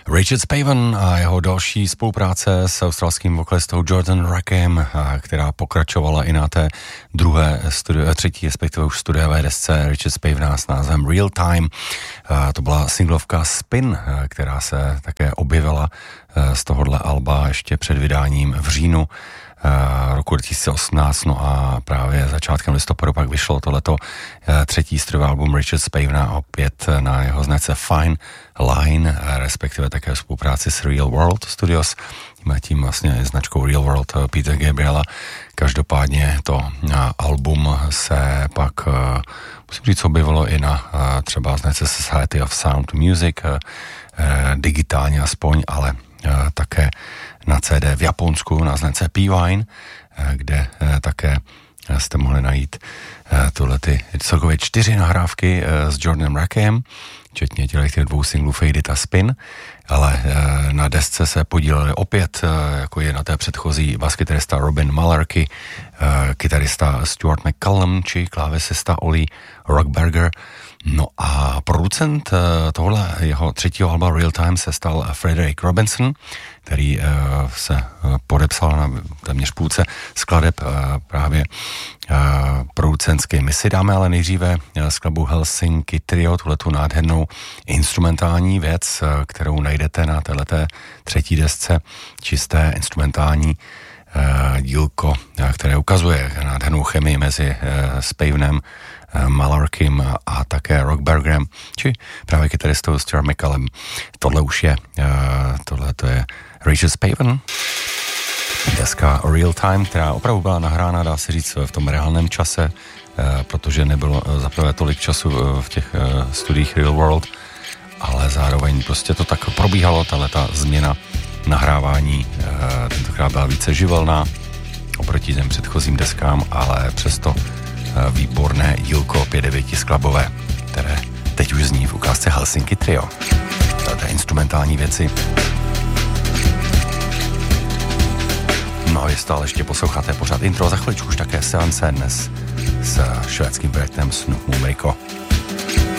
Richard Spaven a jeho další spolupráce s australským vokalistou Jordan Rackem, která pokračovala i na té třetí, respektive už studiové desce Richard Spavena s názvem Real Time. To byla singlovka Spin, která se také objevila z tohohle alba ještě před vydáním v říjnu roku 2018, no a právě začátkem listopadu pak vyšlo tohleto třetí studiové album Richard Spavena, opět na jeho značce Fine Line, respektive také v spolupráci s Real World Studios, tím vlastně značkou Real World Peter Gabriela. Každopádně to album se pak, musím říct, objevilo i na třeba značce Society of Sound Music, digitálně aspoň, ale také na CD v Japonsku na značce P-Wine, kde také jste mohli najít ty celkově 4 nahrávky s Jordanem Rackem, včetně těch 2 singlů Fade It a Spin, ale na desce se podíleli opět, jako je na té předchozí, baskytarista Robin Malarkey, kytarista Stuart McCallum či klávesista Ollie Rockberger. No a producent tohle jeho třetího alba Real Time se stal Frederick Robinson, který se podepsal na téměř půlce skladeb právě producentské misi. Dáme ale nejdříve skladbu Helsinki Trio, tuhletu nádhernou instrumentální věc, kterou najdete na téhleté třetí desce, čisté instrumentální dílko, které ukazuje nádhernou chemii mezi Spavenem, Malarkeym a také Rockbergerem, či právě kytaristou Stuart McCallum. Tohle už je, tohle to je Richard Spaven, deska Real Time, která opravdu byla nahrána, dá se říct, v tom reálném čase, protože nebylo zaprvé tolik času v těch studiích Real World, ale zároveň prostě to tak probíhalo, tahleta změna nahrávání, tentokrát byla více živelná oproti těm předchozím deskám, ale přesto výborné dílko 5/9 skladbové, které teď už zní v ukázce Helsinki Trio. Té instrumentální věci. No a vy stále ještě posloucháte pořád intro, za chviličku už také seance dnes s švédským projektem Snu Mumriko.